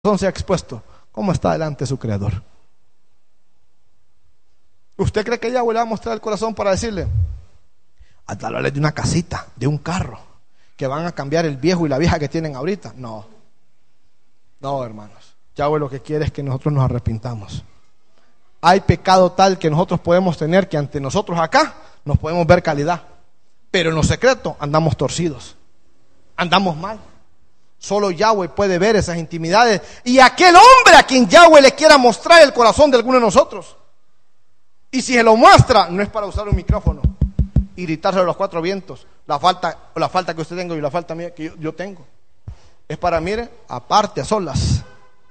se ha expuesto, ¿cómo está delante de su Creador? ¿Usted cree que Yahweh le va a mostrar el corazón para decirle, hablarle de una casita, de un carro, que van a cambiar el viejo y la vieja que tienen ahorita? No, hermanos. Yahweh lo que quiere es que nosotros nos arrepintamos. Hay pecado tal que nosotros podemos tener que ante nosotros acá nos podemos ver calidad, pero en lo secreto andamos torcidos, andamos mal. Solo Yahweh puede ver esas intimidades, y aquel hombre a quien Yahweh le quiera mostrar el corazón de alguno de nosotros, y si se lo muestra, no es para usar un micrófono y gritárselo a los cuatro vientos, la falta que usted tenga y la falta mía que yo tengo. Es para, mire, aparte, a solas,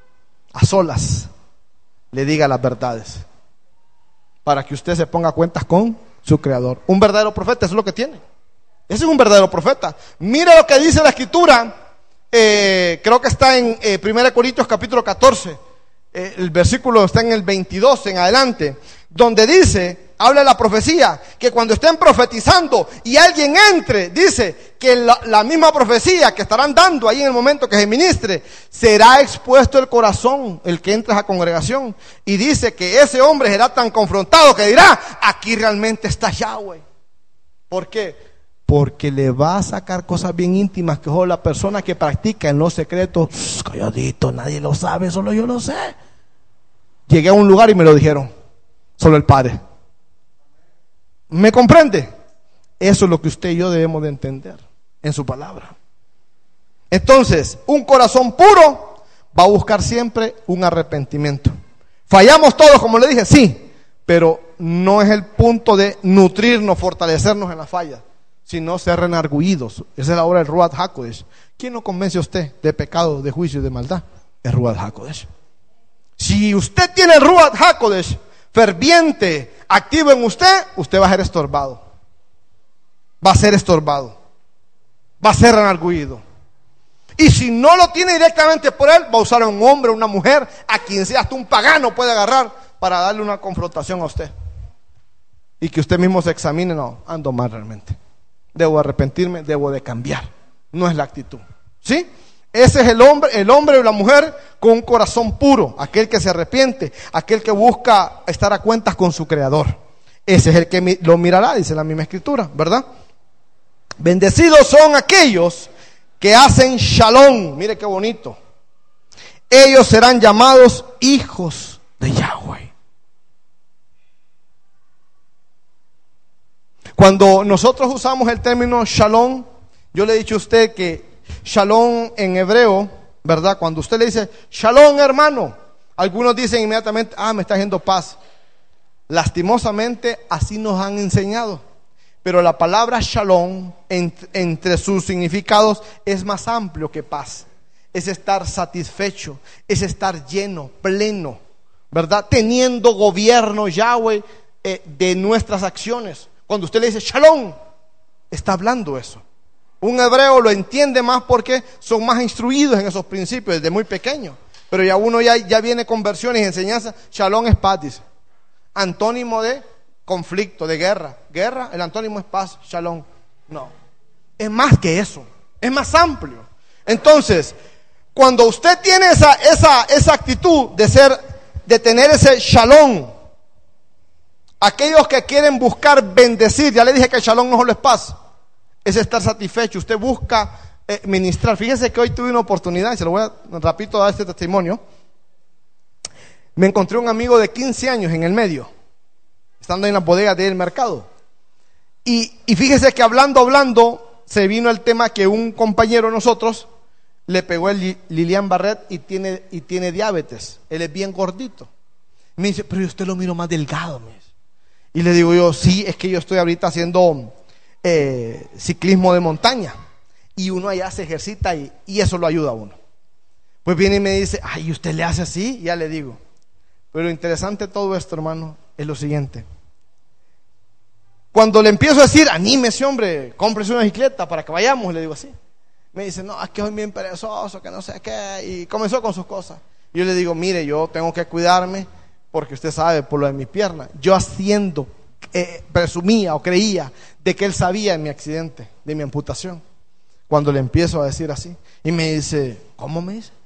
le diga las verdades, para que usted se ponga a cuentas con su Creador. Un verdadero profeta, eso es lo que tiene. Ese es un verdadero profeta. Mira lo que dice la Escritura. Creo que está en 1 Corintios capítulo 14, el versículo está en el 22 en adelante, donde dice, habla de la profecía, que cuando estén profetizando y alguien entre, dice que la misma profecía que estarán dando ahí en el momento que se ministre, será expuesto el corazón, el que entra a esa congregación, y dice que ese hombre será tan confrontado que dirá, aquí realmente está Yahweh. ¿Por qué? Porque le va a sacar cosas bien íntimas que solo la persona que practica en los secretos, calladito, nadie lo sabe, solo yo lo sé. Llegué a un lugar y me lo dijeron, solo el Padre. ¿Me comprende? Eso es lo que usted y yo debemos de entender en su palabra. Entonces, un corazón puro va a buscar siempre un arrepentimiento. Fallamos todos, como le dije, sí, pero no es el punto de nutrirnos, fortalecernos en la falla, sino ser renarguidos. Esa es la obra del Ruach HaKodesh. ¿Quién lo convence a usted de pecado, de juicio y de maldad? El Ruach HaKodesh. Si usted tiene el Ruach HaKodesh ferviente, activo en usted, usted va a ser estorbado. Va a ser estorbado. Va a ser renarguido. Y si no lo tiene directamente por él, va a usar a un hombre, una mujer, a quien sea, hasta un pagano puede agarrar para darle una confrontación a usted. Y que usted mismo se examine, no, ando mal realmente. Debo arrepentirme, debo de cambiar. No es la actitud, ¿sí? Ese es el hombre o la mujer con un corazón puro, aquel que se arrepiente, aquel que busca estar a cuentas con su Creador. Ese es el que lo mirará, dice la misma Escritura, ¿verdad? Bendecidos son aquellos que hacen shalom. Mire qué bonito. Ellos serán llamados hijos de Yahweh. Cuando nosotros usamos el término shalom, yo le he dicho a usted que shalom en hebreo, ¿verdad? Cuando usted le dice shalom, hermano, algunos dicen inmediatamente, me está haciendo paz. Lastimosamente así nos han enseñado, pero la palabra shalom entre sus significados es más amplio que paz. Es estar satisfecho, es estar lleno, pleno, ¿verdad? Teniendo gobierno Yahweh de nuestras acciones. Cuando usted le dice shalom, está hablando eso. Un hebreo lo entiende más porque son más instruidos en esos principios desde muy pequeño. Pero ya uno ya viene con versiones y enseñanzas. Shalom es paz, dice. Antónimo de conflicto, de guerra. Guerra, el antónimo es paz, shalom. No, es más que eso, es más amplio. Entonces, cuando usted tiene esa actitud de tener ese shalom, aquellos que quieren buscar bendecir, ya le dije que el shalom no solo es paz, es estar satisfecho. Usted busca ministrar. Fíjese que hoy tuve una oportunidad, y se lo voy a rapidito dar este testimonio. Me encontré un amigo de 15 años en el medio, estando en la bodega del mercado. Y fíjese que hablando, se vino el tema que un compañero de nosotros le pegó el Lilian Barret y tiene diabetes. Él es bien gordito. Me dice, pero yo usted lo miro más delgado, me dice. Y le digo yo, sí, es que yo estoy ahorita haciendo ciclismo de montaña, y uno allá se ejercita y eso lo ayuda a uno. Pues viene y me dice, ¿y usted le hace así? Y ya le digo, pero lo interesante de todo esto, hermano, es lo siguiente. Cuando le empiezo a decir, anímese, hombre, cómprese una bicicleta para que vayamos, le digo así, me dice, no, es que soy bien perezoso, que no sé qué, y comenzó con sus cosas. Yo le digo, mire, yo tengo que cuidarme, porque usted sabe, por lo de mi pierna, yo presumía o creía de que él sabía de mi accidente, de mi amputación. Cuando le empiezo a decir así, y me dice, ¿cómo me dice?